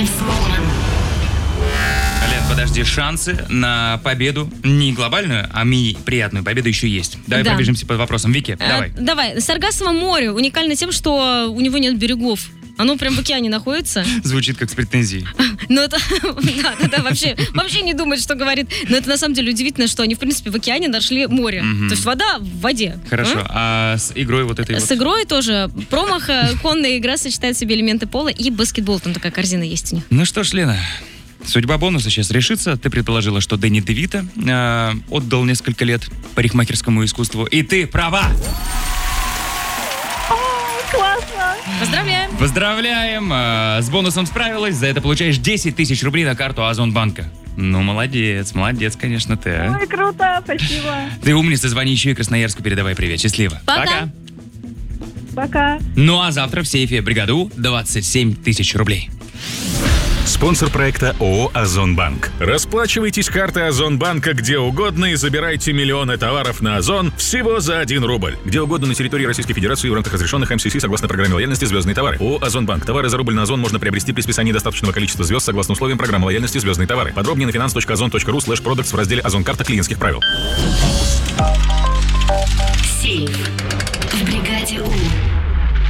Лен, подожди, шансы на победу, не глобальную, а приятную победу еще есть. Давай пробежимся под вопросом. Вики, давай. Давай. Саргассово море уникально тем, что у него нет берегов. Оно прям в океане находится. Звучит как с претензией. Ну это, да, вообще не думает, что говорит. Но это на самом деле удивительно, что они, в принципе, в океане нашли море. То есть вода в воде. Хорошо, а с игрой вот этой С игрой тоже. Промах, конная игра сочетает в себе элементы пола и баскетбол. Там такая корзина есть у них. Ну что ж, Лена, судьба бонуса сейчас решится. Ты предположила, что Дэнни де Вито отдал несколько лет парикмахерскому искусству. И ты права! Классно! Поздравляем! Поздравляем! С бонусом справилась. За это получаешь 10 тысяч рублей на карту Озонбанка. Ну, молодец, конечно ты. Ой, круто, спасибо. Ты умница, звони еще и Красноярску, передавай привет. Счастливо. Пока. Пока. Ну, а завтра в сейфе бригаду 27 тысяч рублей. Спонсор проекта ООО «Озонбанк». Расплачивайтесь картой Озонбанка где угодно и забирайте миллионы товаров на Озон всего за 1 рубль. Где угодно на территории Российской Федерации в рамках разрешенных МСС согласно программе лояльности «Звездные товары». ООО «Озонбанк». Товары за рубль на Озон можно приобрести при списании достаточного количества звезд согласно условиям программы лояльности «Звездные товары». Подробнее на finance.ozon.ru/products в разделе «Озон-карта клиентских правил». Сейф в бригаде У.